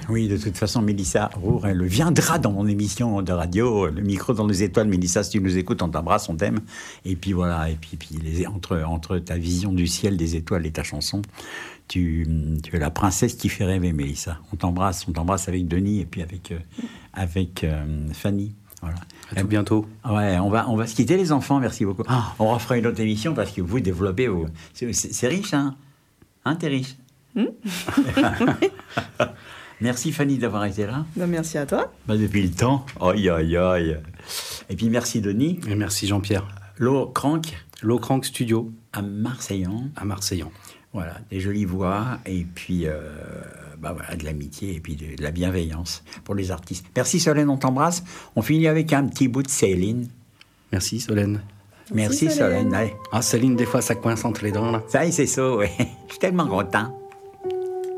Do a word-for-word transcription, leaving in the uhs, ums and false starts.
Oui, de toute façon, Mélissa Roure, elle viendra dans mon émission de radio, le micro dans les étoiles. Mélissa, si tu nous écoutes, on t'embrasse, on t'aime. Et puis voilà, et puis, puis les, entre, entre ta vision du ciel, des étoiles et ta chanson, tu, tu es la princesse qui fait rêver, Mélissa. On t'embrasse, on t'embrasse avec Denis et puis avec, euh, avec euh, Fanny. Voilà. À tout bientôt. Ouais, on va, on va se quitter, les enfants, merci beaucoup. Ah, on refera une autre émission parce que vous développez... Vos... C'est, c'est, c'est riche, hein Hein, t'es riche mmh. Merci Fanny d'avoir été là. Ben, merci à toi. Ben, depuis le temps. Aïe, aïe, aïe. Et puis merci Denis. Et merci Jean-Pierre. Low Crank. Low Crank Studio. À Marseillan. À Marseillan. Voilà, des jolies voix et puis euh, bah voilà, de l'amitié et puis de, de la bienveillance pour les artistes. Merci Solène, on t'embrasse. On finit avec un petit bout de Céline. Merci Solène. Merci, Merci Solène. Solène. Ah, Céline, des fois ça coince entre les dents là. Ça y est, c'est ça, oui. Je suis tellement content.